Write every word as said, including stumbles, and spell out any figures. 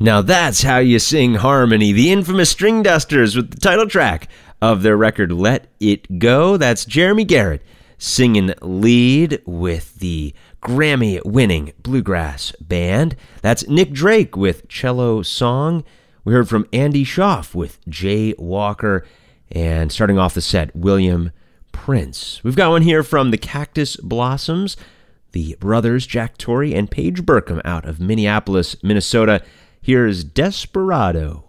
Now that's how you sing harmony. The infamous String Dusters with the title track of their record Let It Go. That's Jeremy Garrett singing lead with the Grammy-winning Bluegrass Band. That's Nick Drake with Cello Song. We heard from Andy Schaaf with Jay Walker. And starting off the set, William Prince. We've got one here from the Cactus Blossoms, the brothers Jack Torrey and Paige Burkham out of Minneapolis, Minnesota. Here's Desperado.